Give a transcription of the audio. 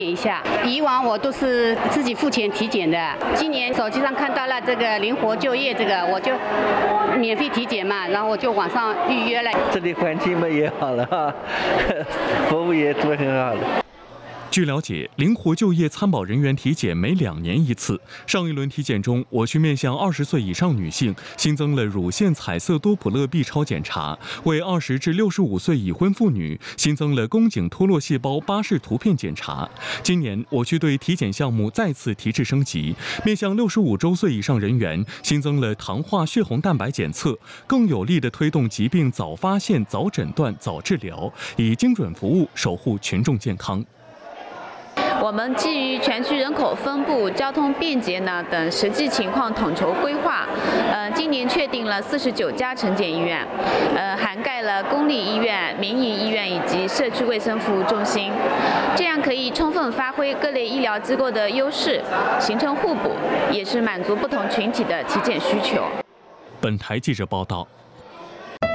一下，以往我都是自己付钱体检的，今年手机上看到了这个灵活就业这个，我就免费体检嘛，然后我就网上预约了。 这里环境嘛也好了哈，服务也做很好的。 据了解，灵活就业参保人员体检每2年1次。上一轮体检中，我区面向20岁以上女性新增了乳腺彩色多普勒 B 超检查，为20至65岁已婚妇女新增了宫颈脱落细胞巴氏图片检查。今年，我区对体检项目再次提质升级，面向65周岁以上人员新增了糖化血红蛋白检测，更有力地推动疾病早发现、早诊断、早治疗，以精准服务守护群众健康。 我们基于全区人口分布、交通便捷等实际情况统筹规划，今年确定了49家晨检医院，涵盖了公立医院、民营医院以及社区卫生服务中心，这样可以充分发挥各类医疗机构的优势，形成互补，也是满足不同群体的体检需求。 本台记者报道。